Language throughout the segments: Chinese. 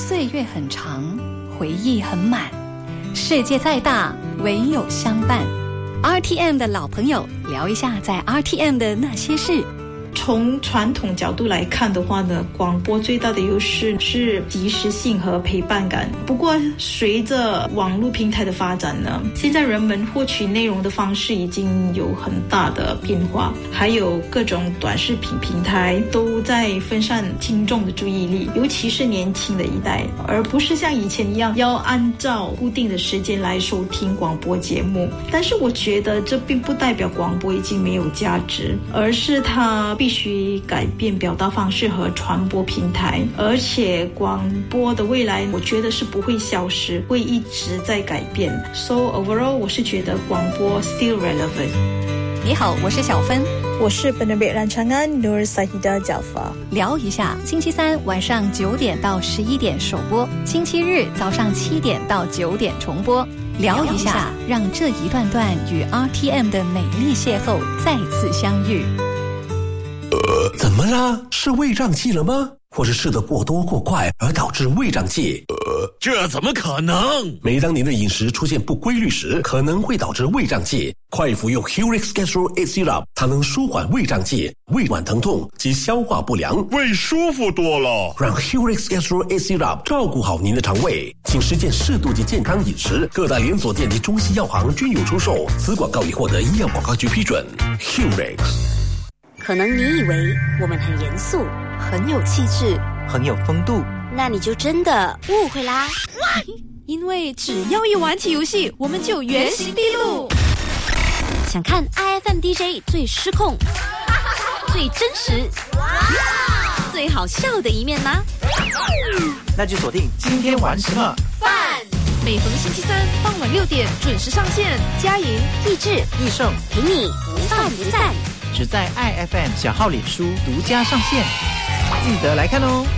岁月很长，回忆很满，世界再大，唯有相伴。RTM 的老朋友，聊一下在 RTM 的那些事。 从传统角度来看的话呢，广播最大的优势是及时性和陪伴感。不过随着网络平台的发展呢，现在人们获取内容的方式已经有很大的变化，还有各种短视频平台都在分散听众的注意力，尤其是年轻的一代，而不是像以前一样要按照固定的时间来收听广播节目。但是我觉得这并不代表广播已经没有价值，而是它必须改变表达方式和传播平台，而且广播的未来我觉得是不会消失，会一直在改变。 So overall 我是觉得广播 still relevant。 你好，我是小芬， 我是 Penerbit Rancangan Nur Sahidah Jaafar。 聊一下，星期三晚上9点到11点首播，星期日早上7点到9点重播。聊一下，让这一段段与 RTM 的美丽邂逅再次相遇。 怎么了？是胃胀气了吗？或是吃得过多过快而导致胃胀气？ 这怎么可能？ 每当您的饮食出现不规律时，可能会导致胃胀气。快服用 Hurix Gastro A Syrup， 它能舒缓胃胀气、胃脘疼痛及消化不良， 胃舒服多了。 让 Hurix Gastro A Syrup 照顾好您的肠胃，请实践适度及健康饮食。各大连锁店及中西药行均有出售。此广告已获得医药广告局批准。Hurix。 可能你以为我们很严肃， 很有气质， 很有风度， 那你就真的误会啦。 因为只要一玩起游戏，我们就原形毕露。 想看 IFM DJ 最失控、最真实、最好笑的一面吗？ 那就锁定今天玩什么饭。每逢星期三傍晚6点准时上线，佳莹、 益智、 益盛陪你不饭不散。 只在 IFM 小号脸书独家上线，记得来看哦。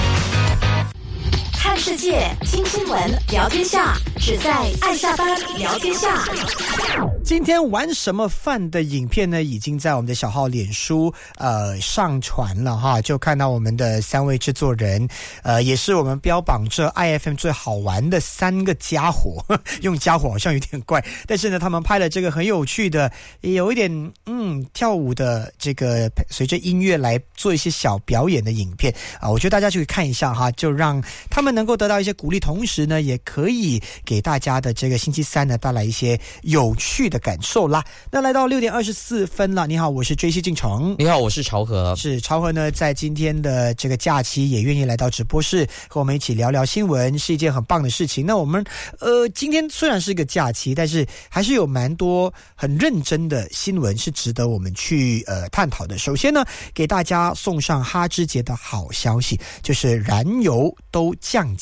看世界，听新闻，聊天下，只在爱下班聊天下。 今天玩什么饭的影片呢，已经在我们的小号脸书上传了哈，就看到我们的3位制作人，也是我们标榜着 IFM 最好玩的3个家伙，用家伙好像有点怪，但是呢，他们拍了这个很有趣的，有一点跳舞的这个随着音乐来做一些小表演的影片啊，我觉得大家就可以看一下哈，就让他们能够得到一些鼓励，同时呢，也可以给大家的这个星期三呢带来一些有趣的感受啦。那来到6点24分了，你好，我是追西进城。 你好，我是朝和。 是朝和呢，在今天的这个假期也愿意来到直播室和我们一起聊聊新闻，是一件很棒的事情。那我们今天虽然是一个假期，但是还是有蛮多很认真的新闻是值得我们去探讨的。首先呢，给大家送上哈芝节的好消息，就是燃油都降